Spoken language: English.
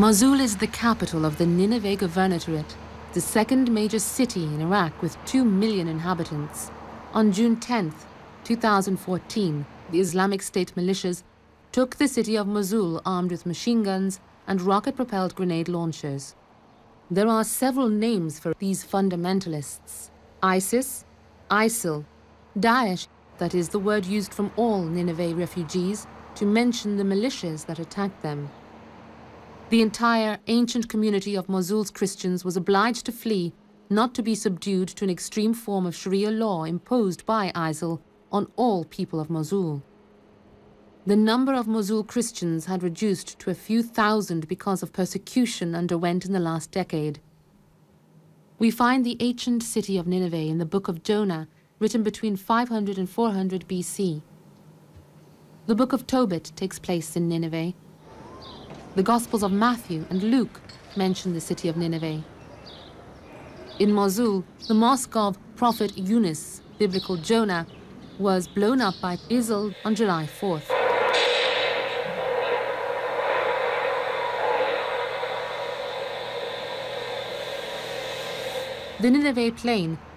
Mosul is the capital of the Nineveh Governorate, the second major city in Iraq with 2 million inhabitants. On June 10, 2014, the Islamic State militias took the city of Mosul armed with machine guns and rocket-propelled grenade launchers. There are several names for these fundamentalists: ISIS, ISIL, Daesh, that is the word used from all Nineveh refugees to mention the militias that attacked them. The entire ancient community of Mosul's Christians was obliged to flee, not to be subdued to an extreme form of Sharia law imposed by ISIL on all people of Mosul. The number of Mosul Christians had reduced to a few thousand because of persecution underwent in the last decade. We find the ancient city of Nineveh in the Book of Jonah, written between 500 and 400 BC. The Book of Tobit takes place in Nineveh. The Gospels of Matthew and Luke mention the city of Nineveh. In Mosul, the mosque of Prophet Yunus, biblical Jonah, was blown up by ISIL on July 4th. The Nineveh plain